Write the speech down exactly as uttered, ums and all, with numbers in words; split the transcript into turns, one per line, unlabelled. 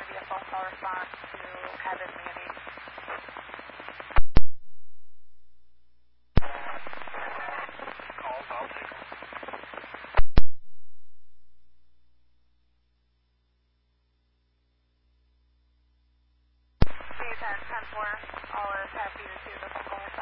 to be a phone call response to Kevin Manning